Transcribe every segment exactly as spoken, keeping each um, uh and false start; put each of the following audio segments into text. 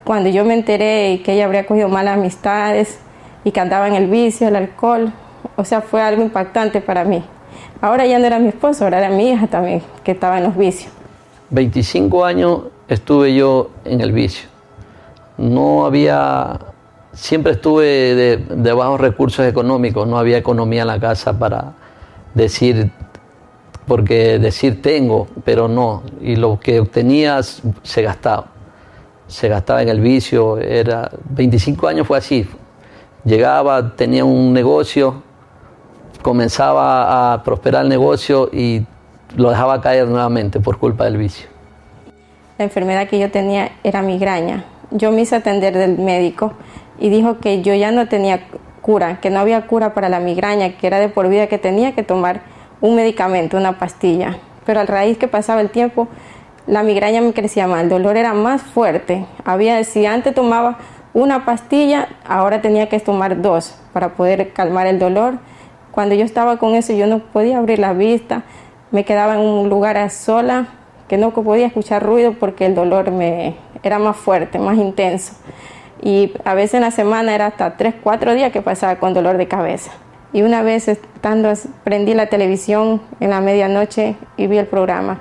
Cuando yo me enteré que ella habría cogido malas amistades y que andaba en el vicio, el alcohol, o sea, fue algo impactante para mí. Ahora ya no era mi esposo, ahora era mi hija también, que estaba en los vicios. veinticinco años estuve yo en el vicio. No había, siempre estuve de, de bajos recursos económicos, no había economía en la casa para decir, porque decir tengo, pero no. Y lo que obtenía se gastaba. Se gastaba en el vicio. Era, veinticinco años fue así. Llegaba, tenía un negocio, comenzaba a prosperar el negocio y lo dejaba caer nuevamente por culpa del vicio. La enfermedad que yo tenía era migraña. Yo me hice atender del médico y dijo que yo ya no tenía cura, que no había cura para la migraña, que era de por vida, que tenía que tomar un medicamento, una pastilla. Pero a raíz que pasaba el tiempo, la migraña me crecía más, el dolor era más fuerte. Había, si antes tomaba una pastilla, ahora tenía que tomar dos para poder calmar el dolor. Cuando yo estaba con eso, yo no podía abrir la vista, me quedaba en un lugar a sola, que no podía escuchar ruido porque el dolor me era más fuerte, más intenso. Y a veces en la semana era hasta tres, cuatro días que pasaba con dolor de cabeza. Y una vez estando, prendí la televisión en la medianoche y vi el programa.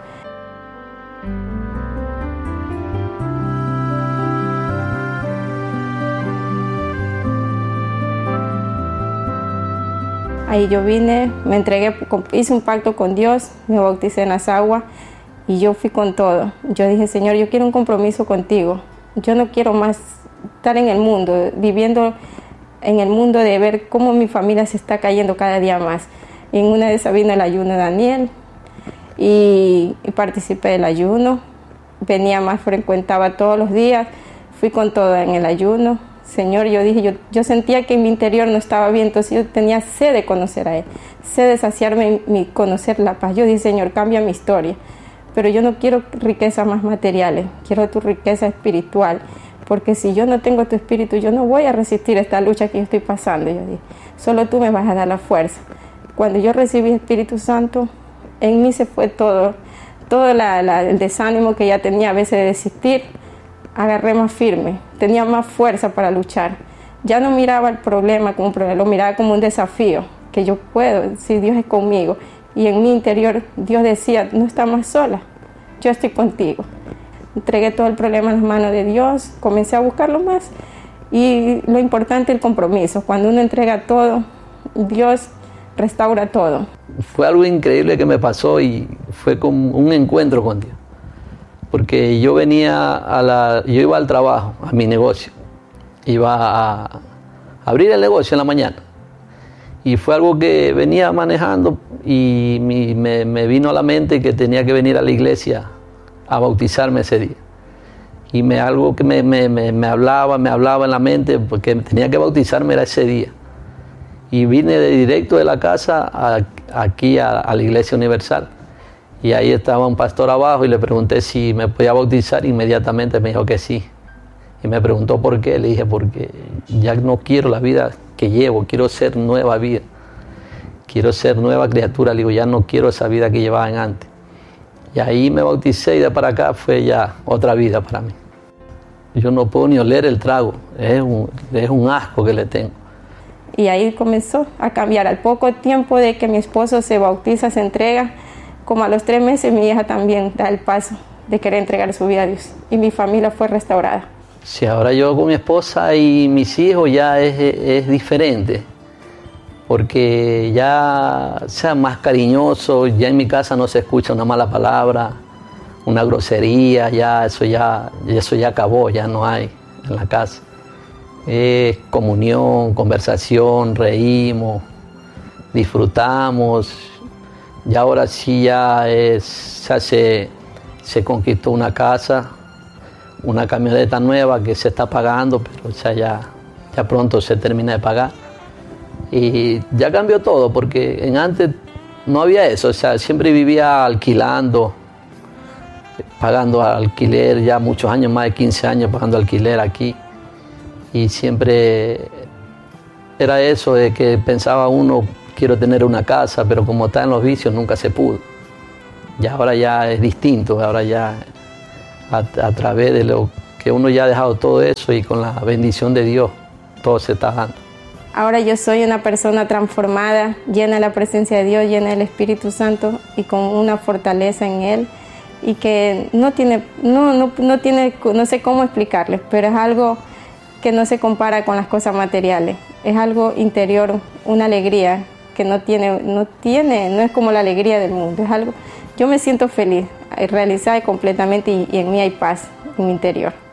Ahí yo vine, me entregué, hice un pacto con Dios, me bauticé en las aguas y yo fui con todo. Yo dije, Señor, yo quiero un compromiso contigo. Yo no quiero más estar en el mundo, viviendo en el mundo de ver cómo mi familia se está cayendo cada día más. Y en una de esas vino el ayuno de Daniel y, y participé del ayuno. Venía más, frecuentaba todos los días, fui con todo en el ayuno. Señor, yo dije, yo, yo sentía que en mi interior no estaba bien, entonces yo tenía sed de conocer a Él, sed de saciarme y conocer la paz. Yo dije, Señor, cambia mi historia, pero yo no quiero riquezas más materiales, quiero tu riqueza espiritual, porque si yo no tengo tu espíritu, yo no voy a resistir esta lucha que yo estoy pasando. Yo dije, solo tú me vas a dar la fuerza. Cuando yo recibí el Espíritu Santo, en mí se fue todo, todo la, la, el desánimo que ya tenía a veces de desistir. Agarré más firme, tenía más fuerza para luchar. Ya no miraba el problema como un problema, lo miraba como un desafío, que yo puedo, si Dios es conmigo. Y en mi interior Dios decía, no estás sola, yo estoy contigo. Entregué todo el problema en las manos de Dios, comencé a buscarlo más. Y lo importante es el compromiso. Cuando uno entrega todo, Dios restaura todo. Fue algo increíble que me pasó y fue como un encuentro con Dios. Porque yo venía a la, yo iba al trabajo, a mi negocio, iba a abrir el negocio en la mañana y fue algo que venía manejando y mi, me, me vino a la mente que tenía que venir a la iglesia a bautizarme ese día y me, algo que me, me, me, me hablaba, me hablaba en la mente porque tenía que bautizarme era ese día y vine de directo de la casa a, aquí a, a la Iglesia Universal. Y ahí estaba un pastor abajo y le pregunté si me podía bautizar. Inmediatamente me dijo que sí. Y me preguntó por qué. Le dije, porque ya no quiero la vida que llevo, quiero ser nueva vida. Quiero ser nueva criatura. Le digo, ya no quiero esa vida que llevaban antes. Y ahí me bauticé y de para acá fue ya otra vida para mí. Yo no puedo ni oler el trago. Es un, es un asco que le tengo. Y ahí comenzó a cambiar. Al poco tiempo de que mi esposo se bautiza, se entrega, como a los tres meses mi hija también da el paso de querer entregar su vida a Dios y mi familia fue restaurada. Sí, ahora yo con mi esposa y mis hijos ya es, es diferente, porque ya sea más cariñoso, ya en mi casa no se escucha una mala palabra, una grosería, ya eso ya, eso ya acabó, ya no hay en la casa. Es comunión, conversación, reímos, disfrutamos. Y ahora sí ya es, ya se, se conquistó una casa, una camioneta nueva que se está pagando, pero ya, ya, ya pronto se termina de pagar. Y ya cambió todo, porque en antes no había eso, o sea, siempre vivía alquilando, pagando alquiler, ya muchos años, más de quince años pagando alquiler aquí. Y siempre era eso de que pensaba uno, quiero tener una casa, pero como está en los vicios nunca se pudo. Y ahora ya es distinto, ahora ya a, a través de lo que uno ya ha dejado todo eso y con la bendición de Dios todo se está dando. Ahora yo soy una persona transformada, llena de la presencia de Dios, llena del Espíritu Santo y con una fortaleza en Él y que no tiene, no, no, no tiene, no sé cómo explicarles, pero es algo que no se compara con las cosas materiales. Es algo interior, una alegría que no tiene, no tiene, no es como la alegría del mundo. Es algo, yo me siento feliz, realizada completamente y, y en mí hay paz en mi interior.